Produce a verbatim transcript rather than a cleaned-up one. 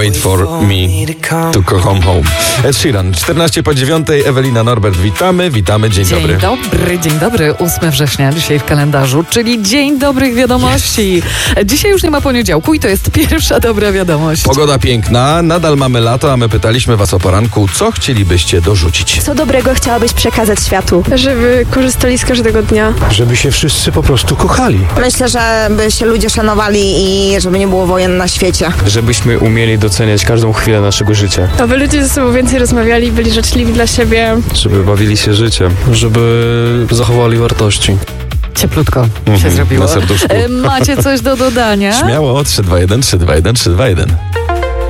Wait for me to go home home. Ed Sheeran, czternaście po dziewiątej, Ewelina, Norbert, witamy, witamy, dzień, dzień dobry. Dzień dobry, dzień dobry, ósmego września dzisiaj w kalendarzu, czyli dzień dobrych wiadomości. Yes. Dzisiaj już nie ma poniedziałku i to jest pierwsza dobra wiadomość. Pogoda piękna, nadal mamy lato, a my pytaliśmy was o poranku, co chcielibyście dorzucić. Co dobrego chciałabyś przekazać światu? Żeby korzystali z każdego dnia. Żeby się wszyscy po prostu kochali. Myślę, żeby się ludzie szanowali i żeby nie było wojen na świecie. Żebyśmy umieli doceniać każdą chwilę naszego życia. Aby ludzie ze sobą więcej rozmawiali, byli życzliwi dla siebie. Żeby bawili się życiem. Żeby zachowali wartości. Cieplutko Mhm, się zrobiło. na serduszku. Macie coś do dodania? Śmiało, trzy dwa jeden, trzy dwa jeden, trzy dwa jeden.